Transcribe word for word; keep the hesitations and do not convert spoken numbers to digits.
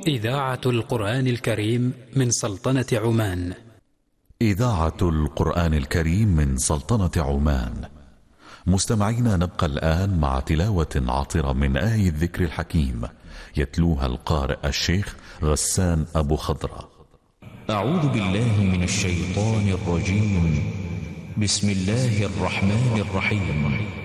إذاعة القرآن الكريم من سلطنة عمان. إذاعة القرآن الكريم من سلطنة عمان. مستمعينا، نبقى الآن مع تلاوة عطرة من آية الذكر الحكيم يتلوها القارئ الشيخ غسان أبو خضرة. أعوذ بالله من الشيطان الرجيم. بسم الله الرحمن الرحيم.